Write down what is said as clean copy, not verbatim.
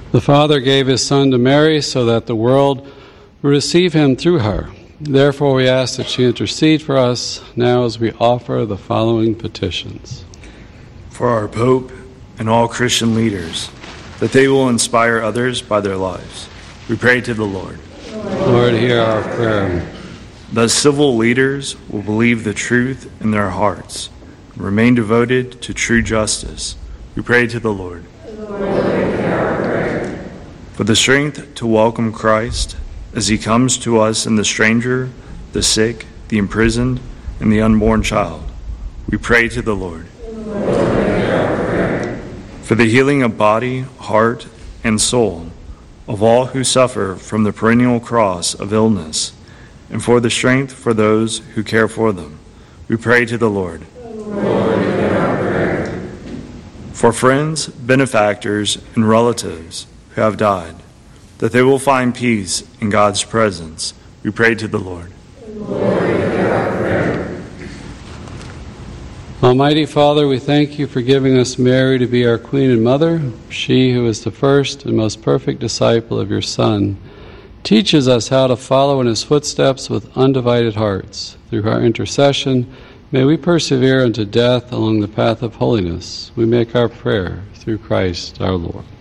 The Father gave his Son to Mary so that the world would receive him through her. Therefore we ask that she intercede for us now as we offer the following petitions. For our Pope and all Christian leaders, that they will inspire others by their lives. We pray to the Lord. Lord, hear our prayer. That civil leaders will believe the truth in their hearts and remain devoted to true justice. We pray to the Lord. For the strength to welcome Christ as he comes to us in the stranger, the sick, the imprisoned, and the unborn child. We pray to the Lord. For the healing of body, heart, and soul of all who suffer from the perennial cross of illness, and for the strength for those who care for them. We pray to the Lord. For friends, benefactors, and relatives who have died, that they will find peace in God's presence. We pray to the Lord. Almighty Father, we thank you for giving us Mary to be our Queen and Mother. She who is the first and most perfect disciple of your Son teaches us how to follow in his footsteps with undivided hearts. Through her intercession, may we persevere unto death along the path of holiness. We make our prayer through Christ our Lord.